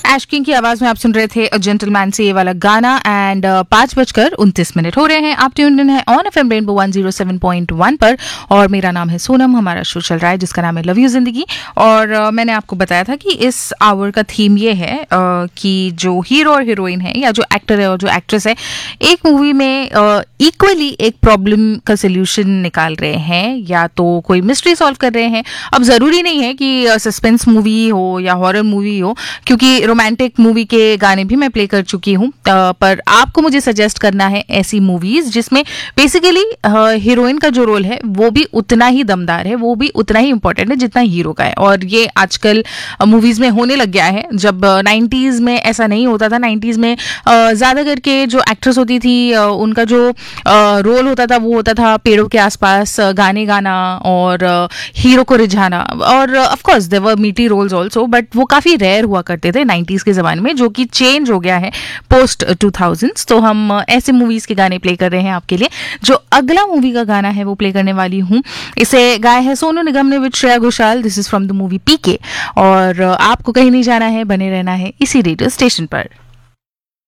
ऐश king की आवाज में आप सुन रहे थे अ जेंटलमैन से ये वाला गाना एंड 5:29 हो रहे हैं। आप ट्यून्ड इन है ऑन एफएम रेनबो 107.1 पर और मेरा नाम है सोनम। हमारा शो चल रहा है जिसका नाम है लव यू जिंदगी। और मैंने आपको बताया था कि इस आवर का थीम ये है कि जो हीरो और हीरोइन है या जो एक्टर है और जो एक्ट्रेस है एक मूवी में इक्वली एक प्रॉब्लम का सोल्यूशन निकाल रहे हैं या तो कोई मिस्ट्री सॉल्व कर रहे हैं। अब जरूरी नहीं है कि सस्पेंस मूवी हो या हॉरर मूवी हो, क्योंकि रोमांटिक मूवी के गाने भी मैं प्ले कर चुकी हूँ। पर आपको मुझे सजेस्ट करना है ऐसी मूवीज जिसमें बेसिकली हीरोइन का जो रोल है वो भी उतना ही दमदार है, वो भी उतना ही इंपॉर्टेंट है जितना हीरो का है। और ये आजकल मूवीज में होने लग गया है। जब 90s में ऐसा नहीं होता था। 90s में ज्यादा करके जो एक्ट्रेस होती थी उनका जो रोल होता था वो होता था पेड़ों के आसपास गाने गाना और हीरो को रिझाना। और ऑफ कोर्स देयर वर मीटी रोल्स आल्सो, बट वो काफी रेयर हुआ करते थे 90s के जमाने में, जो कि चेंज हो गया है पोस्ट 2000s। तो हम ऐसे मूवीज के गाने प्ले कर रहे हैं आपके लिए। जो अगला मूवी का गाना है वो प्ले करने वाली हूँ। इसे गाया है सोनू निगम ने with Shreya Ghoshal. This is from the movie पीके। और आपको कहीं नहीं जाना है, बने रहना है इसी रेडियो स्टेशन पर।